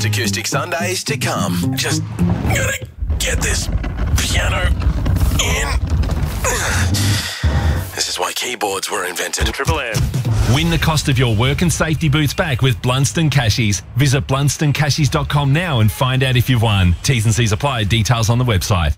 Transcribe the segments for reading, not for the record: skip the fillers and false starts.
best acoustic Sundays to come. Just gotta get this piano in. This is why keyboards were invented. Triple M. Win the cost of your work and safety boots back with Blunston Cashies. Visit blunstoncashies.com now and find out if you've won. T's and C's apply. Details on the website.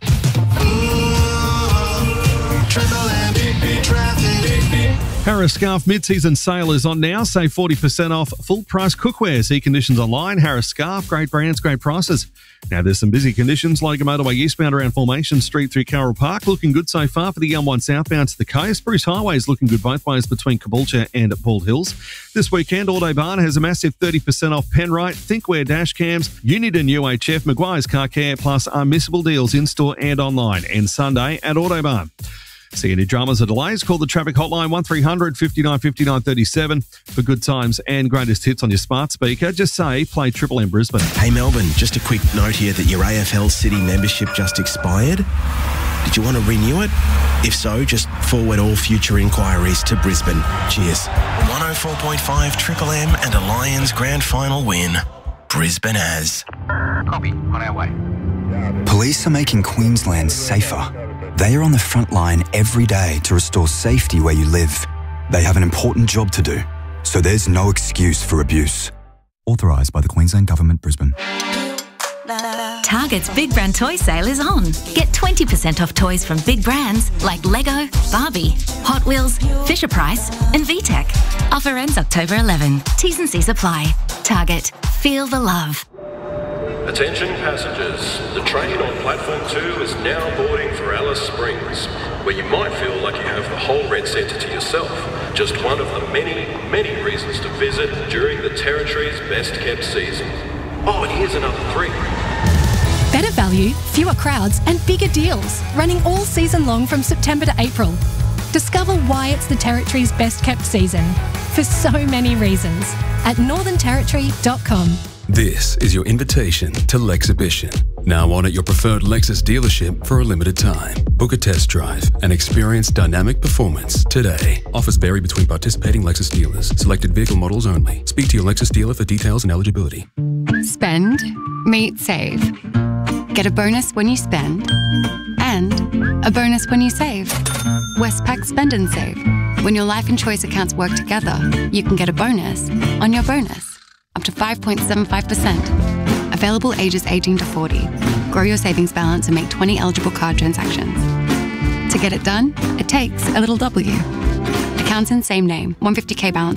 Harris Scarf mid-season sale is on now. Save 40% off full-price cookware. See conditions online. Harris Scarf, great brands, great prices. Now there's some busy conditions. Logan Motorway eastbound around Formation Street through Carroll Park. Looking good so far for the M1 southbound to the coast. Bruce Highway is looking good both ways between Caboolture and Bald Hills. This weekend, Autobarn has a massive 30% off Penrite, Thinkware dash cams, Unit and UHF, Maguire's Car Care, plus unmissable deals in-store and online. And Sunday at Autobarn. See any dramas or delays? Call the traffic hotline 1300 59 59 37 for good times and greatest hits on your smart speaker. Just say, play Triple M Brisbane. Hey Melbourne, just a quick note here that your AFL City membership just expired. Did you want to renew it? If so, just forward all future inquiries to Brisbane. Cheers. 104.5 Triple M and a Lions grand final win. Brisbane has. Copy, on our way. Police are making Queensland safer. They are on the front line every day to restore safety where you live. They have an important job to do, so there's no excuse for abuse. Authorised by the Queensland Government, Brisbane. Target's Big Brand Toy Sale is on. Get 20% off toys from big brands like Lego, Barbie, Hot Wheels, Fisher-Price and VTech. Offer ends October 11. T's and C's apply. Target. Feel the love. Attention passengers, the train on platform 2 is now boarding for Alice Springs, where you might feel like you have the whole Red Centre to yourself. Just one of the many, many reasons to visit during the Territory's best kept season. Oh, and here's another 3. Better value, fewer crowds and bigger deals, running all season long from September to April. Discover why it's the Territory's best kept season, for so many reasons, at northernterritory.com. This is your invitation to Lexhibition. Now on at your preferred Lexus dealership for a limited time. Book a test drive and experience dynamic performance today. Offers vary between participating Lexus dealers. Selected vehicle models only. Speak to your Lexus dealer for details and eligibility. Spend, meet, save. Get a bonus when you spend and a bonus when you save. Westpac Spend and Save. When your life and choice accounts work together, you can get a bonus on your bonus. Up to 5.75%. Available ages 18 to 40. Grow your savings balance and make 20 eligible card transactions. To get it done, it takes a little W. Accounts in same name, 150k balance.